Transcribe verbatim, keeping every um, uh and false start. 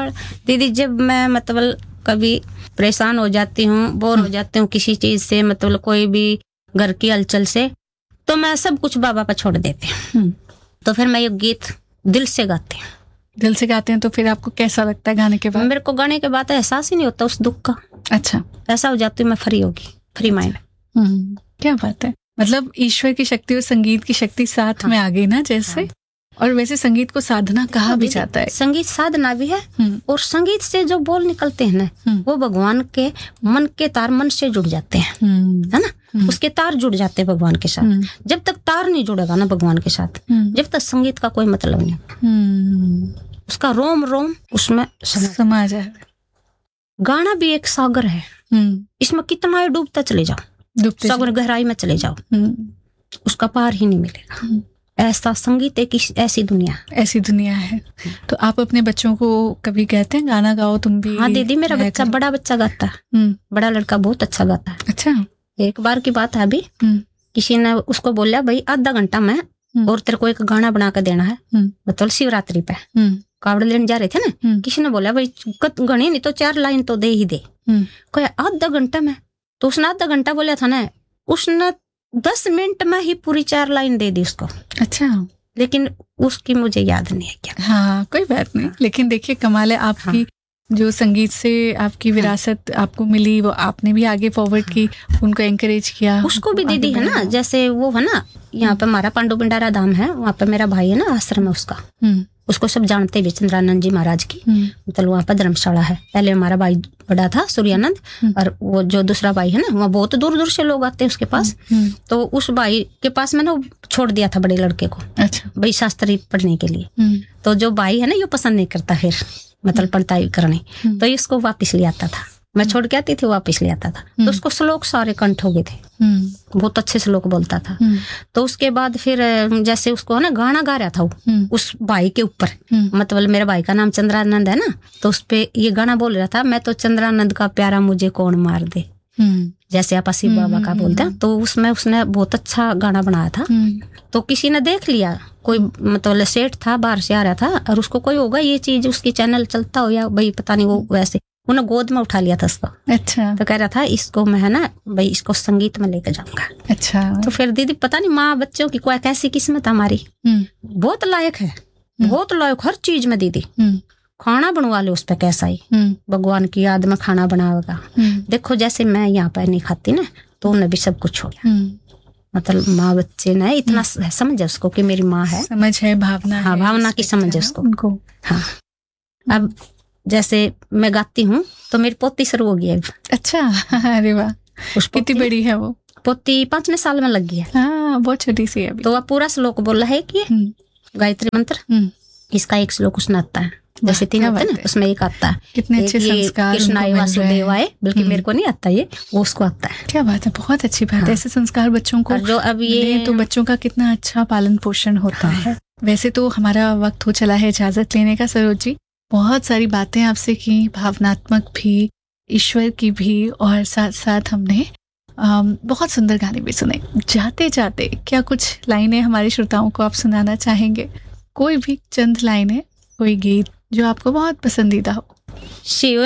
और दीदी जब मैं मतलब कभी परेशान हो जाती हूँ, बोर हो जाती हूँ किसी चीज से, मतलब कोई भी घर की हलचल से, तो मैं सब कुछ बाबा पर छोड़ देती हूँ। तो फिर मैं ये गीत दिल से गाती हूँ। दिल से गाते हैं तो फिर आपको कैसा लगता है गाने के बाद? मेरे को गाने के बाद एहसास ही नहीं होता उस दुख का। अच्छा, ऐसा हो जाती हूँ मैं, फ्री होगी, फ्री माइंड। हम्म, क्या बात है। मतलब ईश्वर की शक्ति और संगीत की शक्ति साथ हाँ, में आ गई ना जैसे। हाँ। और वैसे संगीत को साधना कहा भी जाता है। संगीत साधना भी है, और संगीत से जो बोल निकलते हैं ना, वो भगवान के मन के तार मन से जुड़ जाते हैं, है ना। उसके तार जुड़ जाते हैं भगवान के साथ। जब तक तार नहीं जुड़ेगा ना भगवान के साथ, जब तक संगीत का कोई मतलब नहीं। उसका रोम रोम उसमें समा जाए। गाना भी एक सागर है, इसमें कितना डूबता चले जाओ, सागर गहराई में चले जाओ, उसका पार ही नहीं मिलेगा। ऐसा संगीत एक ऐसी दुनिया ऐसी दुनिया है। तो आप अपने बच्चों को कभी कहते हैं गाना गाओ तुम भी? हाँ दीदी, मेरा बच्चा, बड़ा बच्चा गाता है, बड़ा लड़का बहुत अच्छा गाता है। अच्छा। एक बार की बात है, अभी किसी ने उसको बोला भाई आधा घंटा में और तेरे को एक गाना बना के देना है, मतलब शिवरात्रि पे कावड़ लेने जा रहे थे ना, किसी ने बोला भाई गणी नहीं तो चार लाइन तो दे ही दे। कोई आधा घंटा में, तो उसने आधा घंटा बोला था ना, उसने दस मिनट में ही पूरी चार लाइन दे दी उसको। अच्छा। लेकिन उसकी मुझे याद नहीं है क्या। हाँ कोई बात नहीं। हाँ। लेकिन देखिए कमाल है आपकी। हाँ। जो संगीत से आपकी विरासत हाँ। आपको मिली, वो आपने भी आगे फॉरवर्ड हाँ। की, उनको एंकरेज किया। उसको भी दीदी है ना, जैसे वो है ना, यहाँ पे हमारा पांडु भंडारा धाम है, वहाँ पे मेरा भाई है ना, आश्रम है उसका, उसको सब जानते भी, चंद्रानंद जी महाराज की, मतलब वहाँ पर धर्मशाला है। पहले हमारा भाई बड़ा था सूर्यानंद, और वो जो दूसरा भाई है ना, वहाँ बहुत दूर दूर से लोग आते हैं उसके पास। तो उस भाई के पास मैंने छोड़ दिया था बड़े लड़के को, अच्छा, भाई शास्त्री पढ़ने के लिए। तो जो भाई है ना, ये पसंद नहीं करता फिर मतलब पढ़ाई करने, तो इसको वापिस ले आता था। मैं छोड़ के आती थी, वापिस ले आता था। तो उसको श्लोक सारे कंठ हो गए थे, बहुत अच्छे श्लोक बोलता था। तो उसके बाद फिर जैसे उसको है ना गाना गा रहा था वो उस भाई के ऊपर, मतलब मेरे भाई का नाम चंद्रानंद है ना, तो उस पे ये गाना बोल रहा था, मैं तो चंद्रानंद का प्यारा मुझे कौन मार दे, जैसे आप शिव बाबा का बोलते हैं। तो उसमें उसने बहुत अच्छा गाना बनाया था। तो किसी ने देख लिया, कोई मतलब सेठ था बाहर से आ रहा था, और उसको कोई होगा ये चीज उसकी चैनल चलता हो या भाई पता नहीं, वो वैसे उन्हें गोद में उठा लिया था उसको। अच्छा। तो कह रहा था इसको मैं है ना भाई इसको संगीत में लेकर जाऊंगा। अच्छा। तो फिर दीदी पता नहीं माँ बच्चों की कोई कैसी किस्मत हमारी, बहुत लायक है, बहुत लायक हर चीज में दीदी। खाना बनवा ले उस पे कैसा ही भगवान की याद में खाना बनावेगा। देखो जैसे मैं यहाँ पर नहीं खाती ना, तो उन्हें भी सब कुछ छोड़ा, मतलब माँ बच्चे ने इतना समझ है उसको कि मेरी माँ है, समझ है, भावना हाँ, भावना की समझ है उसको उनको। हाँ। अब जैसे मैं गाती हूँ तो मेरी पोती शुरू हो गई है। अच्छा, अरे वाह, कितनी बड़ी है वो? पोती पांचवें साल में लग गई है। हाँ, बहुत छोटी सी है अभी। तो वह पूरा श्लोक बोला है कि गायत्री मंत्र, इसका एक श्लोक उसने आता है, जैसे तीन होते हैं ना, उसमें एक आता है। कितने अच्छे संस्कार कृष्णाय वासुदेवाय, बल्कि मेरे को नहीं आता ये, वो उसको आता है। क्या बात है, बहुत अच्छी बात है। ऐसे संस्कार बच्चों को जो अब ये तो बच्चों का कितना अच्छा पालन पोषण होता है। वैसे तो हमारा वक्त हो चला है इजाजत लेने का। सरोज जी, बहुत सारी बातें आपसे की, भावनात्मक भी, ईश्वर की भी, और साथ साथ हमने बहुत सुंदर गाने भी सुने। जाते जाते क्या कुछ लाइनें हमारे श्रोताओं को आप सुनाना चाहेंगे? कोई भी चंद लाइनें, कोई गीत जो आपको बहुत पसंदीदा हो। शिव